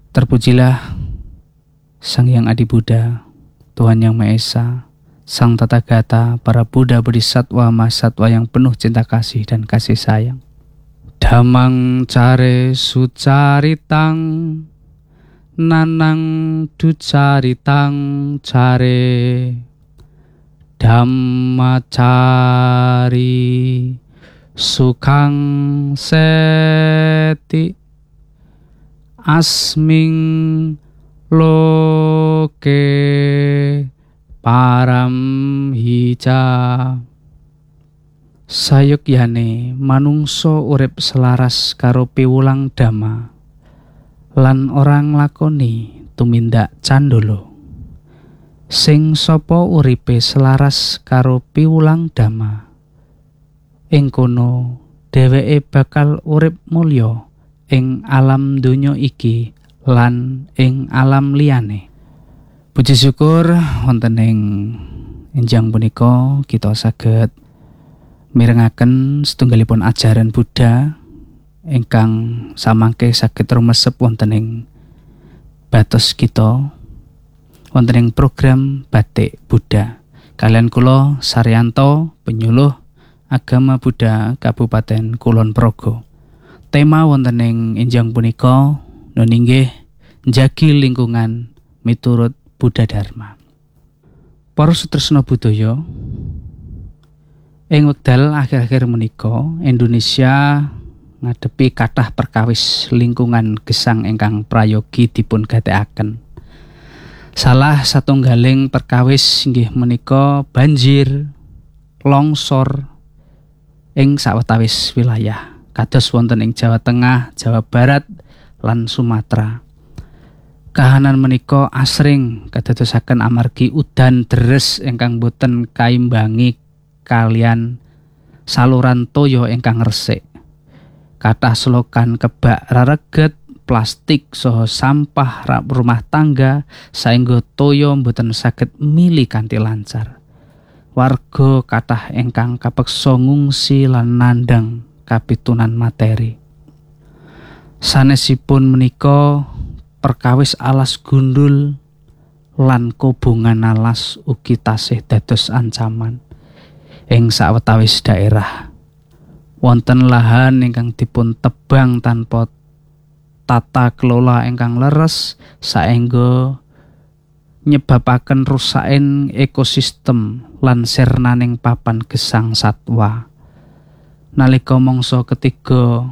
Terpujilah Sang Hyang Adi Buddha, Tuhan Yang Maha Esa, Sang Tathagata, para Buddha Bodhisattva Mahasatwa yang penuh cinta kasih dan kasih sayang. Damang care sucaritang, nanang ducaritang care, dhammacari sukang seti, asming loke param hija. Sayogyane manungso urip selaras karo piwulang dhamma lan orang lakoni tumindak candolo. Sing sapa uripe selaras karo piwulang dhamma, ing kono dheweke bakal urip mulya ing alam donya iki lan ing alam liyane. Puji syukur wonten ing enjang punika kita saged mirengaken setunggalipun ajaran Buddha ingkang samangke saged rumesep wonten ing batos kita, wonten ing program Batik Buddha. Kalian kula Saryanto, penyuluh agama Buddha Kabupaten Kulon Progo. Tema wonten ing enjang punika nunggih njagi lingkungan miturut Buddha Dharma. Para sutresna budaya, ing wekdal akhir-akhir menika Indonesia ngadepi kathah perkawis lingkungan gesang ingkang prayogi dipun gatekaken. Salah satunggaling perkawis inggih menika banjir, longsor ing sawetawis wilayah kados wonten ing Jawa Tengah, Jawa Barat lan Sumatera. Kahanan menika asring kadadosaken amargi udan deres ingkang boten kaimbangi kalian saluran toya ingkang resik. Kathah selokan kebak rareget, plastik saha sampah rumah tangga saengga toya boten saged mili kanthi lancar. Warga kathah ingkang kapeksa ngungsi lan nandhang kapitunan materi. Sanesipun menika perkawis alas gundul lan kobongan alas ugi tasih dados ancaman ing sawetawis daerah. Wonten lahan ingkang dipun tebang tanpa tata kelola ingkang leres saengga nyebabaken rusaking ekosistem lan sirnaning papan gesang satwa. Nalika mangsa ketiga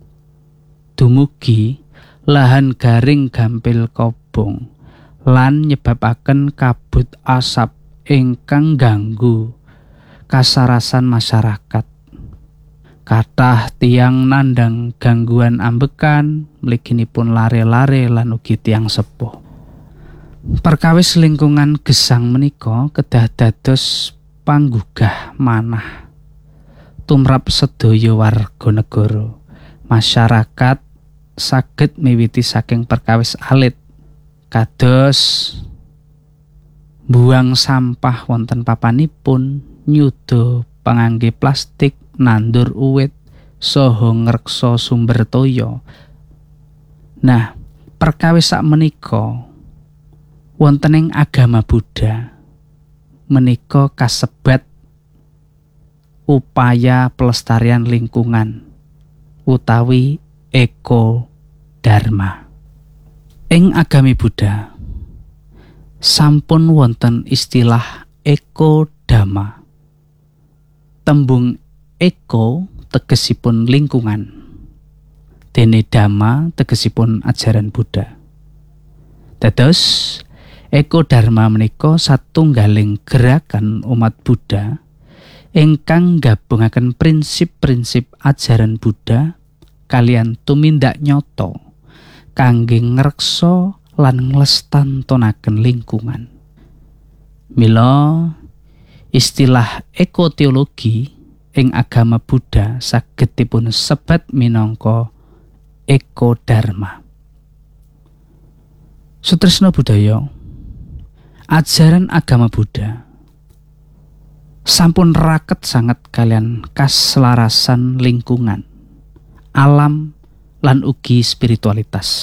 dumugi, lahan garing gampil kobong lan nyebabaken kabut asap ingkang ganggu kasarasan masyarakat. Kathah tiyang nandhang gangguan ambekan, mliginipun lare-lare lan ugi tiyang sepuh. Perkawis lingkungan gesang menika kedah dados panggugah manah tumrap sedaya warga negara. Masyarakat saged miwiti saking perkawis alit kados buang sampah wonten papanipun, nyuda pangangge plastik, nandur uwit saha ngreksa sumber toya. Nah, perkawis sak menika wonten ing agama Buddha menika kasebat upaya pelestarian lingkungan utawi eko dharma. Ing agami Buddha sampun wonten istilah eko dhamma. Tembung eko tegesipun lingkungan, dene dhamma tegesipun ajaran Buddha. Dados eko dharma menika satunggaling gerakan umat Buddha ingkang gabungaken prinsip-prinsip ajaran Buddha kalian tumindak nyoto kangge ngreksa lan nglestantunaken lingkungan. Mila istilah ekoteologi ing agama Buddha saged dipun sebat minangka eko dharma. Sutresna budaya, ajaran agama Buddha sampun raket sanget kalian kaselarasan lingkungan, alam lan ugi spiritualitas.